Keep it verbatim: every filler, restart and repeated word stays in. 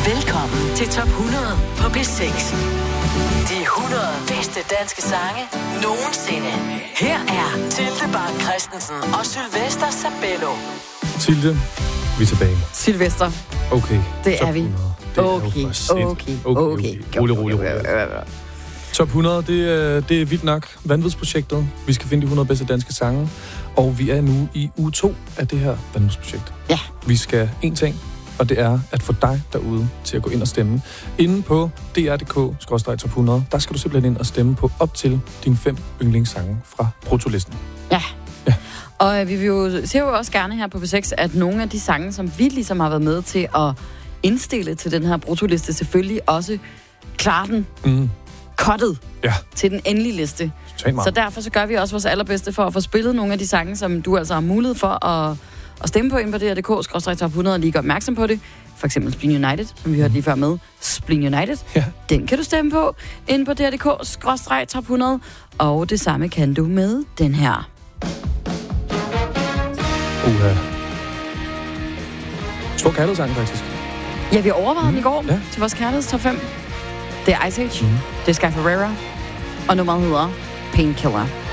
Velkommen til top hundrede på B seks. De hundrede bedste danske sange nogensinde. Her er Tilde Bak Christensen og Sylvester Sabello. Tilde, vi er tilbage. Sylvester. Okay. Det top er vi. hundrede. Det Okay, er okay, okay, okay. okay. Rolig, rolig, rolig. Top hundrede, det er, det er vildt nok. Vanvidsprojektet. Vi skal finde de hundrede bedste danske sange. Og vi er nu i uge to af det her vanvidsprojekt. Ja. Vi skal en ting, og det er at få dig derude til at gå ind og stemme. Inde på d r punktum d k skråstreg top hundrede, der skal du simpelthen ind og stemme på op til dine fem yndlingssange fra brutolisten. Ja. Ja. Og øh, vi vil jo, ser jo også gerne her på B seks, at nogle af de sange, som vi ligesom har været med til at indstille til den her brutoliste, selvfølgelig også klarer den Mm. cuttet Ja. til den endelige liste. Så derfor så gør vi også vores allerbedste for at få spillet nogle af de sange, som du altså har mulighed for at, at stemme på ind på d r punktum d k skråstreg top hundrede og lige gøre opmærksom på det. For eksempel Spleen United, som vi hørte lige før med. Spleen United, Ja. den kan du stemme på ind på d r punktum d k skråstreg top hundrede. Og det samme kan du med den her. Uha. Stor kærlighedssang, faktisk. Ja, vi overvejede mm. den i går Ja. til vores kærligheds top fem. Det er Ice Age, Mm. det er Sky Ferreira, og nummeret hedder Painkiller.